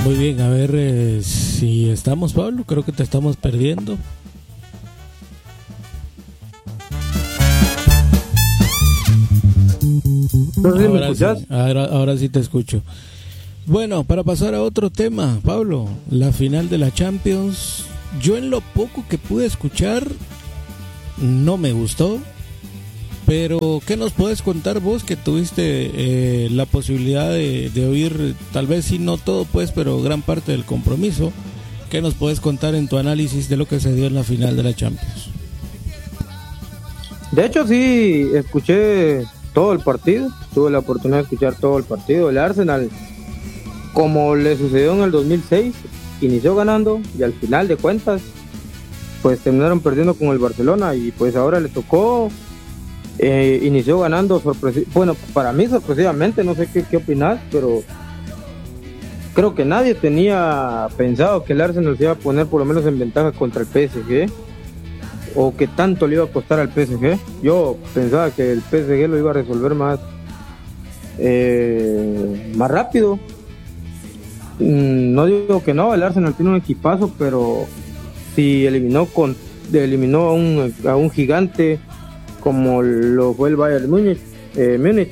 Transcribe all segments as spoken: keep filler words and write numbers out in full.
Muy bien, a ver eh, si estamos, Pablo, creo que te estamos perdiendo. Ahora sí, ahora, ahora sí te escucho. Bueno, para pasar a otro tema, Pablo, la final de la Champions, yo en lo poco que pude escuchar no me gustó, pero ¿qué nos puedes contar vos que tuviste eh, la posibilidad de, de oír, tal vez si no todo pues, pero gran parte del compromiso? ¿Qué nos puedes contar en tu análisis de lo que se dio en la final de la Champions? De hecho sí, escuché todo el partido, tuve la oportunidad de escuchar todo el partido. El Arsenal, como le sucedió en el dos mil seis, inició ganando y al final de cuentas pues terminaron perdiendo con el Barcelona, y pues ahora le tocó, eh, inició ganando sorpresi- bueno, para mí sorpresivamente, no sé qué, qué opinas, pero creo que nadie tenía pensado que el Arsenal se iba a poner por lo menos en ventaja contra el P S G, o que tanto le iba a costar al P S G. Yo pensaba que el P S G lo iba a resolver más eh, más rápido. No digo que no, el Arsenal tiene un equipazo, pero si eliminó con eliminó a un, a un gigante como lo fue el Bayern Múnich, eh, Múnich,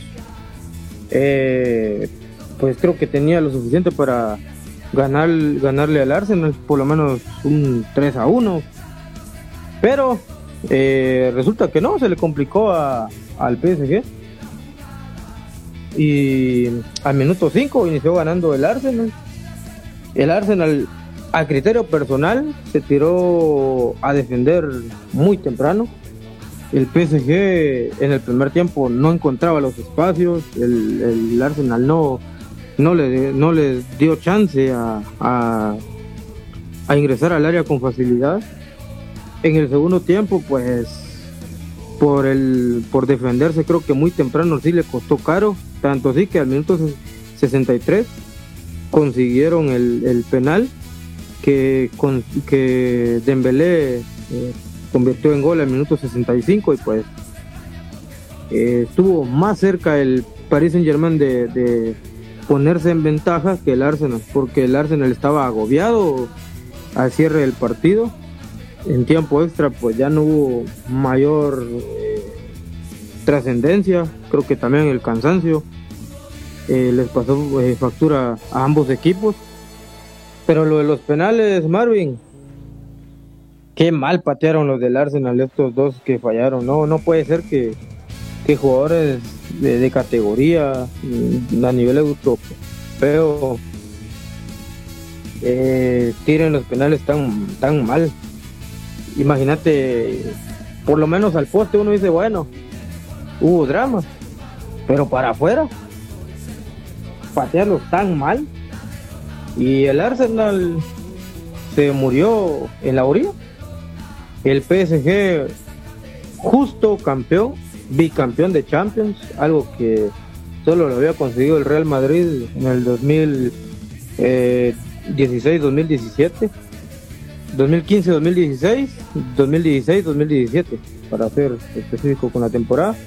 eh, pues creo que tenía lo suficiente para ganar, ganarle al Arsenal, por lo menos un tres a uno, pero eh, resulta que no, se le complicó a, al P S G, y al minuto cinco inició ganando el Arsenal. El Arsenal, a criterio personal, se tiró a defender muy temprano. El P S G en el primer tiempo no encontraba los espacios, el, el Arsenal no, no, le, no le dio chance a, a, a ingresar al área con facilidad. En el segundo tiempo, pues, por, el, por defenderse, creo que muy temprano sí le costó caro, tanto así que al minuto sesenta y tres consiguieron el, el penal que, con, que Dembélé eh, convirtió en gol al minuto sesenta y cinco, y pues eh, estuvo más cerca el Paris Saint-Germain de, de ponerse en ventaja que el Arsenal, porque el Arsenal estaba agobiado al cierre del partido. En tiempo extra pues ya no hubo mayor eh, trascendencia, creo que también el cansancio Eh, les pasó eh, factura a ambos equipos. Pero lo de los penales, Marvin, qué mal patearon los del Arsenal, estos dos que fallaron. No, no puede ser que, que jugadores de, de categoría a nivel europeo eh, tiren los penales tan, tan mal. Imagínate, por lo menos al poste uno dice, bueno, hubo drama, pero para afuera patearlos tan mal, y el Arsenal se murió en la orilla. El P S G justo campeón, bicampeón de Champions, algo que solo lo había conseguido el Real Madrid en el dos mil dieciséis dos mil diecisiete, dos mil quince dos mil dieciséis, dos mil dieciséis dos mil diecisiete, para ser específico con la temporada.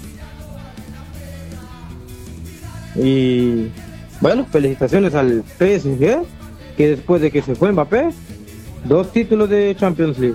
Y bueno, felicitaciones al P S G, que después de que se fue Mbappé, dos títulos de Champions League.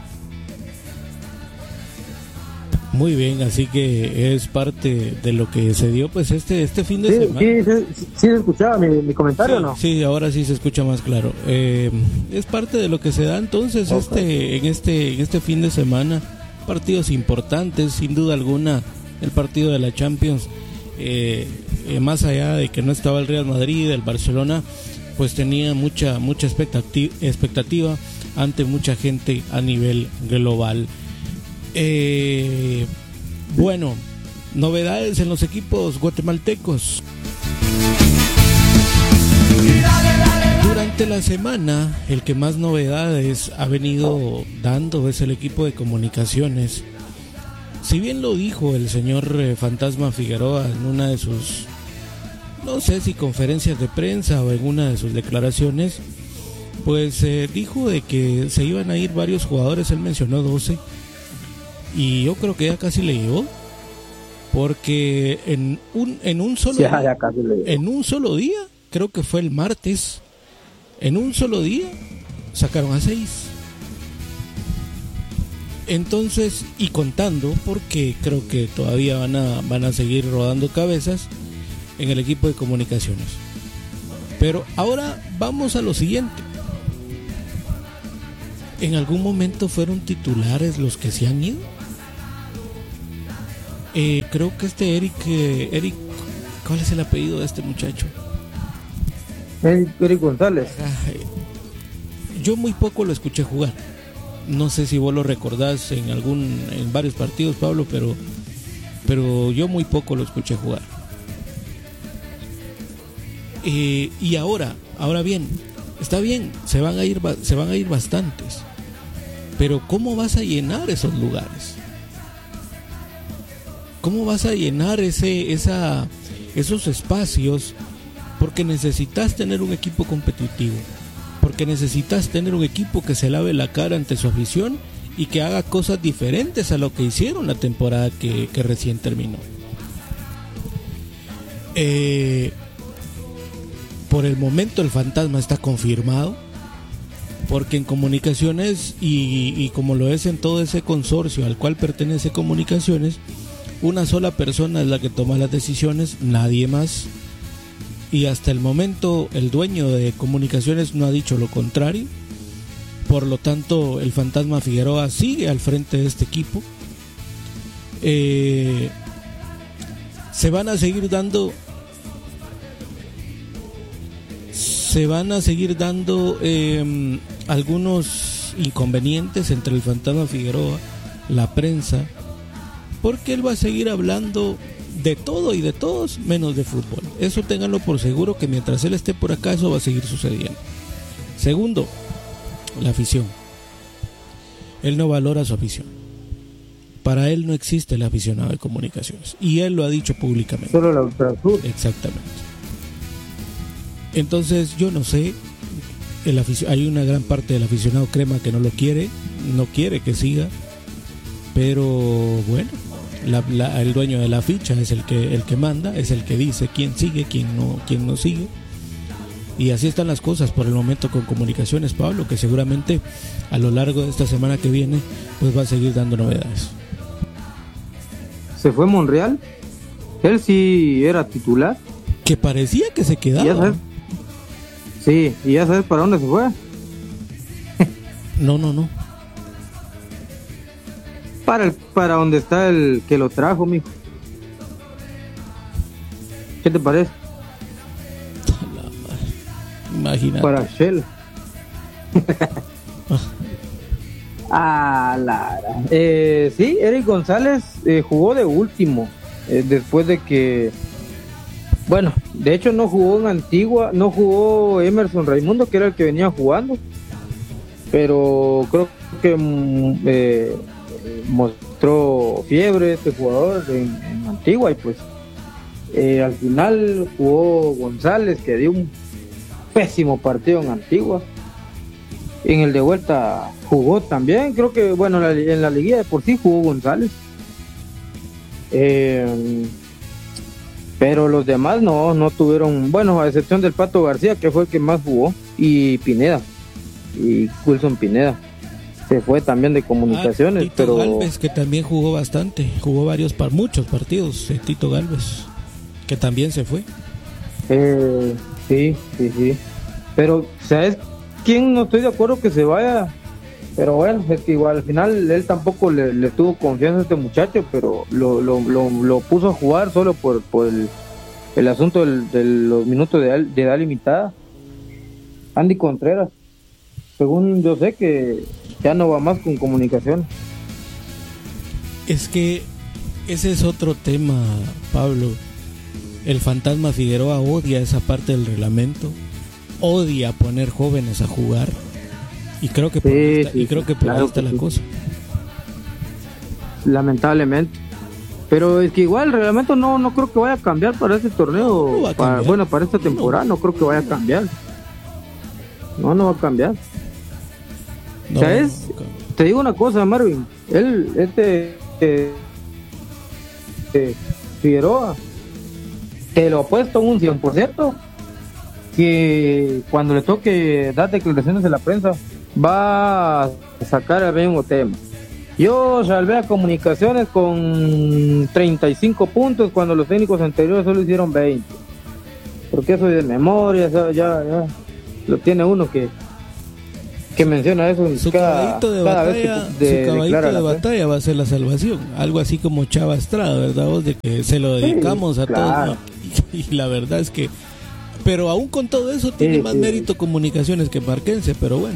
Muy bien, así que es parte de lo que se dio pues este este fin de sí, semana. Sí, sí, sí, se escuchaba mi, mi comentario, sí, ¿no? Sí, ahora sí se escucha más claro. Eh, es parte de lo que se da entonces okay. este en este en este fin de semana. Partidos importantes, sin duda alguna, el partido de la Champions. Eh, eh, más allá de que no estaba el Real Madrid, el Barcelona, pues tenía mucha mucha expectativa, expectativa ante mucha gente a nivel global. Eh, bueno, novedades en los equipos guatemaltecos. Durante la semana, el que más novedades ha venido dando es el equipo de comunicaciones. Si bien lo dijo el señor eh, Fantasma Figueroa en una de sus, no sé si conferencias de prensa o en una de sus declaraciones, pues eh, dijo de que se iban a ir varios jugadores, él mencionó doce, y yo creo que ya casi le llegó, porque en un en un solo ya, día, ya casi le llegó. en un solo día, creo que fue el martes, En un solo día sacaron a seis. Entonces, y contando, porque creo que todavía van a, van a seguir rodando cabezas en el equipo de comunicaciones. Pero ahora vamos a lo siguiente. ¿En algún momento fueron titulares los que se han ido? Eh, creo que este Eric, eh, Eric, ¿cuál es el apellido de este muchacho? Eric, Eric González. Ay, yo muy poco lo escuché jugar. No sé si vos lo recordás en algún, en varios partidos, Pablo, pero, pero yo muy poco lo escuché jugar. Eh, y ahora, ahora bien, está bien, se van a ir, se van a ir bastantes, pero ¿cómo vas a llenar esos lugares? ¿Cómo vas a llenar ese, esa, esos espacios? Porque necesitas tener un equipo competitivo, porque necesitas tener un equipo que se lave la cara ante su afición y que haga cosas diferentes a lo que hicieron la temporada que, que recién terminó. Eh, por el momento el fantasma está confirmado, porque en Comunicaciones y, y como lo es en todo ese consorcio al cual pertenece Comunicaciones, una sola persona es la que toma las decisiones, nadie más. Y hasta el momento el dueño de Comunicaciones no ha dicho lo contrario. Por lo tanto, el fantasma Figueroa sigue al frente de este equipo. Eh, se van a seguir dando se van a seguir dando eh, algunos inconvenientes entre el fantasma Figueroa, la prensa, porque él va a seguir hablando de todo y de todos menos de fútbol. Eso ténganlo por seguro, que mientras él esté por acá eso va a seguir sucediendo. Segundo, la afición. Él no valora su afición. Para él no existe el aficionado de Comunicaciones, y él lo ha dicho públicamente. Solo la Ultrasur. Exactamente. Entonces yo no sé, el afic- hay una gran parte del aficionado crema que no lo quiere, no quiere que siga, pero bueno, la, la, el dueño de la ficha es el que el que manda, es el que dice quién sigue, quién no, quién no sigue. Y así están las cosas por el momento con Comunicaciones, Pablo, que seguramente a lo largo de esta semana que viene pues va a seguir dando novedades. Se fue Monreal, él sí era titular. Que parecía que se quedaba. ¿Ya sabes? Sí, y ya sabes para dónde se fue. No, no, no. Para el, para donde está el que lo trajo, mijo. ¿Qué te parece? Imagínate. Para Shell. Ah, Lara. Eh, sí, Eric González eh, jugó de último. Eh, después de que. Bueno, de hecho no jugó en Antigua. No jugó Emerson Raimundo, que era el que venía jugando. Pero creo que eh, mostró fiebre este jugador en, en Antigua. Y pues eh, al final jugó González, que dio un pésimo partido en Antigua. En el de vuelta jugó también, creo que, bueno, en la, en la liguilla de por sí jugó González. Eh, pero los demás no, no tuvieron, bueno, a excepción del Pato García, que fue el que más jugó, y Pineda, y Wilson Pineda. Se fue también de Comunicaciones, ah, Tito pero... Galvez, que también jugó bastante, jugó varios, par, muchos partidos, eh, Tito Galvez, que también se fue. Eh, sí, sí, sí. Pero, ¿sabes quién? No estoy de acuerdo que se vaya, pero bueno, es que igual al final él tampoco le, le tuvo confianza a este muchacho, pero lo, lo, lo, lo puso a jugar solo por, por el, el asunto del, de los minutos de, de edad limitada. Andy Contreras, según yo sé, que ya no va más con Comunicación. Es que ese es otro tema, Pablo. El fantasma Figueroa odia esa parte del reglamento, odia poner jóvenes a jugar, y creo que por sí, ahí está, sí, y creo que por claro ahí está que la sí. cosa. Lamentablemente. Pero es que igual el reglamento no, no creo que vaya a cambiar para este torneo, No va a para, cambiar. bueno, para esta temporada no. no creo que vaya a cambiar. No, no va a cambiar. No, ¿Sabes? no, no. Te digo una cosa, Marvin. Él, este, eh, eh, Figueroa, te lo apuesto un cien por ciento que cuando le toque dar declaraciones de la prensa va a sacar el mismo tema. Yo salvé a Comunicaciones con treinta y cinco puntos cuando los técnicos anteriores solo hicieron veinte. Porque eso de memoria, ya, ya lo tiene uno que que menciona eso en su cada, caballito de cada batalla, vez que de, su caballito de la batalla va a ser la salvación, algo así como Chava Estrada, ¿verdad vos? De que se lo dedicamos sí, a claro. todos, ¿no? y, y la verdad es que, pero aún con todo eso tiene sí, más sí. mérito Comunicaciones que Marquense, pero bueno.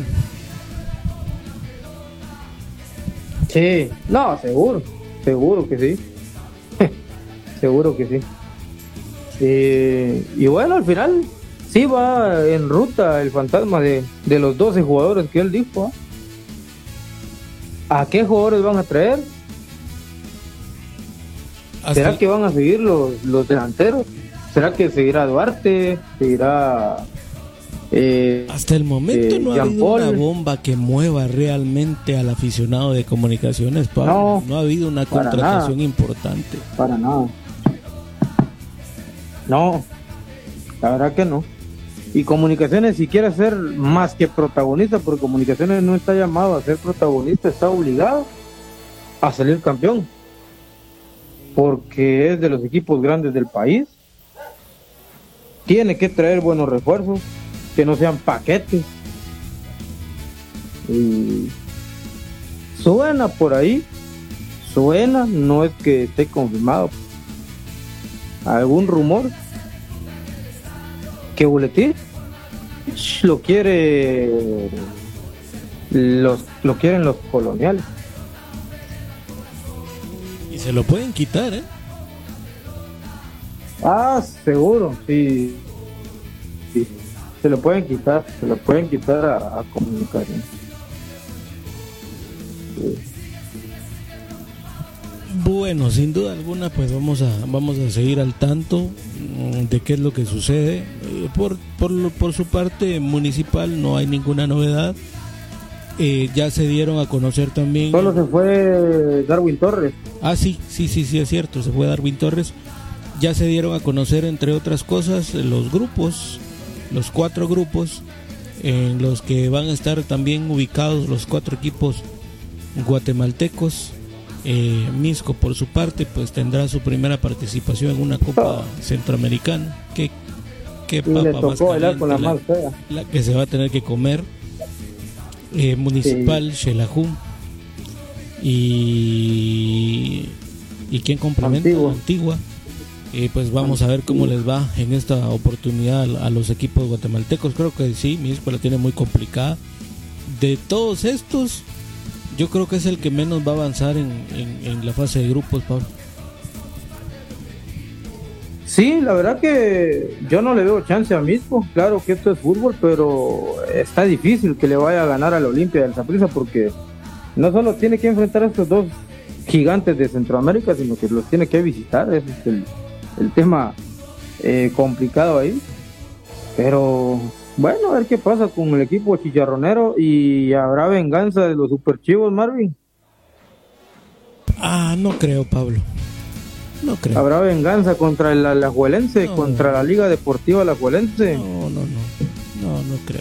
Sí, no, seguro, seguro que sí, seguro que sí. Eh, y bueno, al final sí va en ruta el fantasma de, de los doce jugadores que él dijo. ¿eh? ¿A qué jugadores van a traer? Hasta ¿Será el... que van a seguir los, los delanteros? ¿Será que seguirá Duarte? ¿Seguirá eh, hasta el momento eh, no ha Jean habido Paul? Una bomba que mueva realmente al aficionado de Comunicaciones, Pablo. No, no ha habido una contratación importante. Para nada. No, la verdad que no. Y Comunicaciones, si quiere ser más que protagonista, porque Comunicaciones no está llamado a ser protagonista, está obligado a salir campeón, porque es de los equipos grandes del país. Tiene que traer buenos refuerzos, que no sean paquetes. Y suena por ahí, suena, no es que esté confirmado, algún rumor que Buletín lo quiere los lo quieren los coloniales y se lo pueden quitar, ¿eh? Ah, seguro, sí, sí. se lo pueden quitar, se lo pueden quitar a, a Comunicación. Sí. Bueno, sin duda alguna, pues vamos a vamos a seguir al tanto de qué es lo que sucede. Por por, por su parte municipal no hay ninguna novedad. Eh, ya se dieron a conocer también. Solo se fue Darwin Torres. Ah, sí, sí, sí, sí, es cierto, se fue Darwin Torres. Ya se dieron a conocer, entre otras cosas, los grupos, los cuatro grupos en los que van a estar también ubicados los cuatro equipos guatemaltecos. Eh, Misco por su parte pues tendrá su primera participación en una Copa Centroamericana. ¿Qué, qué papa más caliente, con la, la, la que se va a tener que comer? Eh, Municipal, sí. Xelajú y y quién complementa Antigua, Antigua. Eh, pues vamos a ver cómo les va en esta oportunidad a, a los equipos guatemaltecos. Creo que sí, Misco la tiene muy complicada. De todos estos, yo creo que es el que menos va a avanzar en, en, en la fase de grupos, Pablo. Sí, la verdad que yo no le veo chance a Misco. Claro que esto es fútbol, pero está difícil que le vaya a ganar al Olimpia del Saprissa, porque no solo tiene que enfrentar a estos dos gigantes de Centroamérica, sino que los tiene que visitar. Ese es el, el tema eh, complicado ahí. Pero bueno, a ver qué pasa con el equipo chicharronero. ¿Y habrá venganza de los superchivos, Marvin? Ah, no creo, Pablo. No creo. ¿Habrá venganza contra el Alajuelense, no, contra la Liga Deportiva Alajuelense? No, no, no. No, no creo.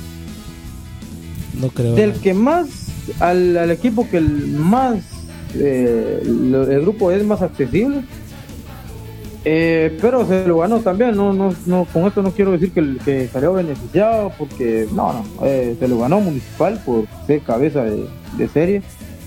No creo. Del que más, al, al equipo que el más, eh, lo, el grupo es más accesible. Eh, pero se lo ganó también, no, no, no, con esto no quiero decir que, que salió beneficiado, porque no, no, eh, se lo ganó Municipal por ser cabeza de, de serie.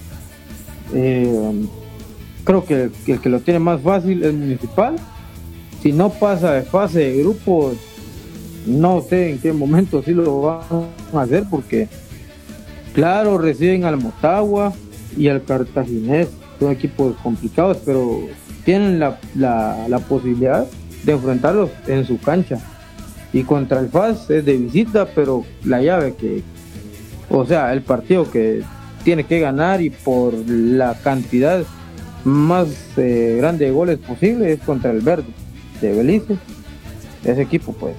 Eh, creo que, que el que lo tiene más fácil es Municipal. Si no pasa de fase de grupos, no sé en qué momento sí lo van a hacer, porque claro, reciben al Motagua y al Cartaginés, son equipos complicados, pero tienen la, la, la posibilidad de enfrentarlos en su cancha. Y contra el F A S es de visita, pero la llave que, o sea, el partido que tiene que ganar y por la cantidad más eh, grande de goles posible es contra el Verde de Belice. Ese equipo pues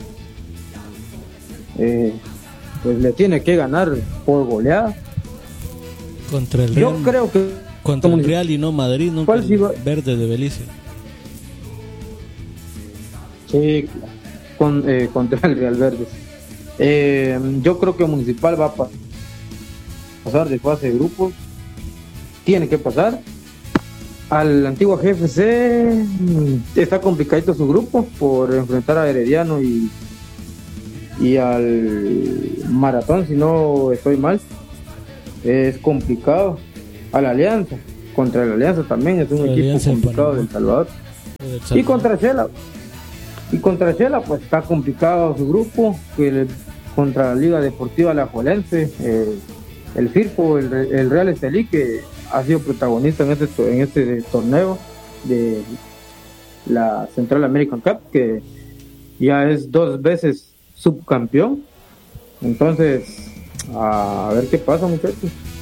eh, pues le tiene que ganar por goleada contra el yo Real, creo que contra el Real y no Madrid, nunca el Verde de Belice. Sí, con, eh, contra el Real Verdes. Eh, yo creo que Municipal va a pasar de fase de grupos, tiene que pasar. Al antiguo G F C está complicadito su grupo por enfrentar a Herediano y, y al Maratón, si no estoy mal. Es complicado. A la Alianza, contra la Alianza también es un la equipo complicado del Salvador. Y contra Chela, y contra Chela pues está complicado su grupo, que le, contra la Liga Deportiva Alajuelense, eh, el Firpo, el, el Real Estelí, que ha sido protagonista en este, en este torneo de la Central American Cup, que ya es dos veces subcampeón. Entonces, a ver qué pasa, muchachos.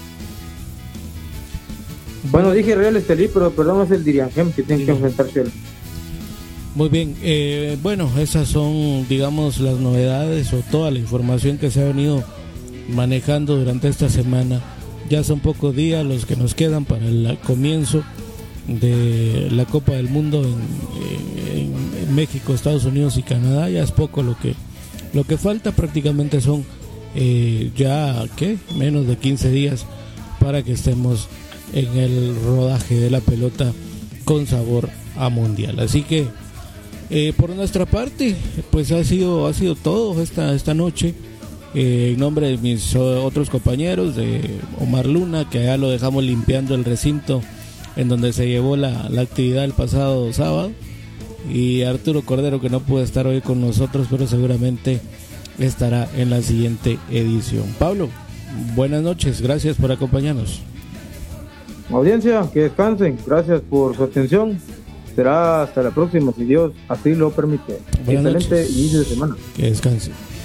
Bueno, dije Real Estelí, pero perdón, es el Diriangem que tiene sí. que enfrentarse él. Muy bien, eh, bueno, esas son, digamos, las novedades o toda la información que se ha venido manejando durante esta semana. Ya son pocos días los que nos quedan para el comienzo de la Copa del Mundo en, en, en México, Estados Unidos y Canadá. Ya es poco lo que lo que falta, prácticamente son eh, ya ¿qué? menos de quince días para que estemos en el rodaje de la pelota con sabor a mundial. Así que eh, por nuestra parte, pues ha sido ha sido todo esta esta noche. Eh, en nombre de mis otros compañeros, de Omar Luna, que allá lo dejamos limpiando el recinto en donde se llevó la, la actividad el pasado sábado, y Arturo Cordero, que no puede estar hoy con nosotros, pero seguramente estará en la siguiente edición. Pablo, buenas noches, gracias por acompañarnos. Audiencia, que descansen, gracias por su atención. Será hasta la próxima, si Dios así lo permite. Buenas Excelente noches. Inicio de semana. Que descansen.